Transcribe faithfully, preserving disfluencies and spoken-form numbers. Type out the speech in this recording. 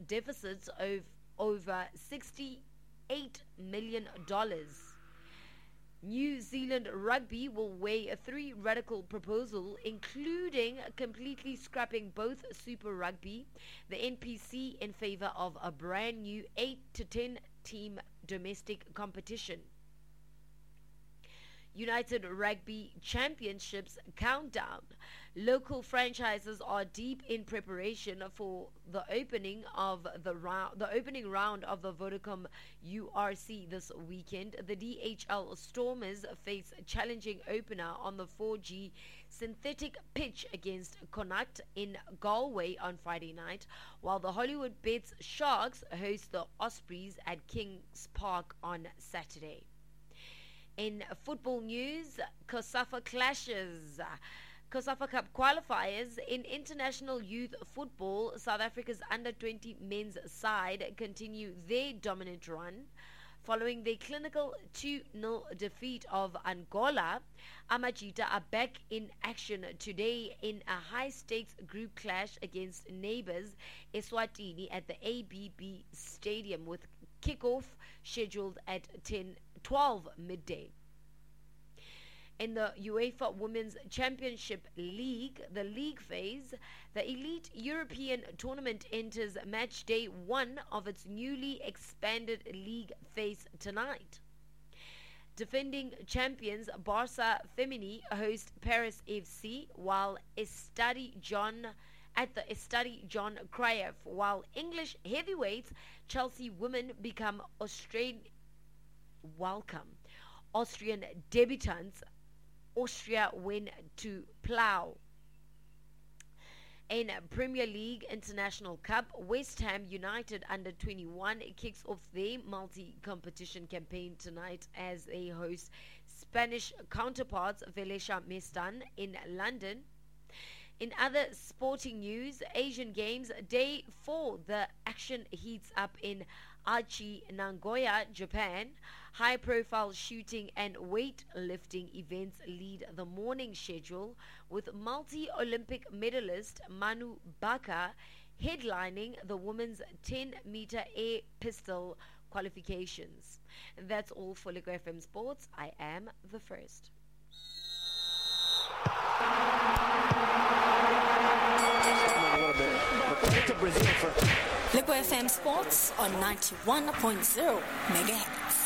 deficits of over sixty-eight million dollars. New Zealand Rugby will weigh a three radical proposal, including completely scrapping both Super Rugby, the N P C, in favour of a brand new eight to ten team domestic competition. United Rugby Championships countdown. Local franchises are deep in preparation for the opening of the round, the opening round of the Vodacom U R C this weekend. The D H L Stormers face a challenging opener on the four G synthetic pitch against Connacht in Galway on Friday night, while the Hollywood Bets Sharks host the Ospreys at Kings Park on Saturday. In football news, COSAFA clashes. COSAFA Cup qualifiers in international youth football. South Africa's under twenty men's side continue their dominant run. Following their clinical two nil defeat of Angola, Amajita are back in action today in a high-stakes group clash against neighbours Eswatini at the A B B Stadium, with kickoff scheduled at ten twelve midday. In the UEFA Women's Championship League, the league phase, the elite European tournament enters match day one of its newly expanded league phase tonight. Defending champions Barca Femini host Paris F C, while Estadi John at the Estadi John Cruyff, while English heavyweights Chelsea women become Australian welcome. Austrian debutants Austria win to Plough. In Premier League International Cup, West Ham United under twenty-one kicks off their multi-competition campaign tonight as they host Spanish counterparts Velesha Mestan in London. In other sporting news, Asian Games Day four, the action heats up in Aichi, Nagoya, Japan. High-profile shooting and weightlifting events lead the morning schedule, with multi-Olympic medalist Manu Baka headlining the women's ten-meter air pistol qualifications. That's all for Liquid F M Sports. I am the first. Liquid F M Sports on ninety-one point zero megahertz.